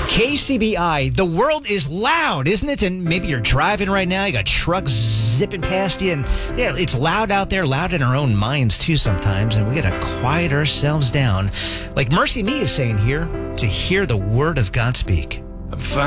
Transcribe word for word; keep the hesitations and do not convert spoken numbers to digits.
K C B I, the world is loud, isn't it? And maybe you're driving right now, you got trucks zipping past you, and yeah, it's loud out there, loud in our own minds too sometimes, and we got to quiet ourselves down. Like Mercy Me is saying here, to hear the word of God speak. I'm fine.